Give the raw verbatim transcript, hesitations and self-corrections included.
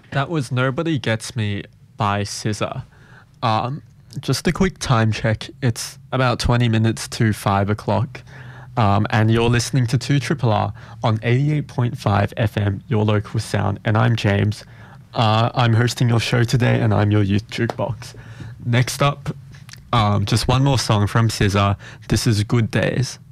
That was Nobody Gets Me by SZA. Um, just a quick time check. It's about twenty minutes to five o'clock. Um, and you're listening to two R R on eighty-eight point five F M, your local sound. And I'm James. Uh, I'm hosting your show today, and I'm your Youth Jukebox. Next up, um, just one more song from SZA. This is Good Days.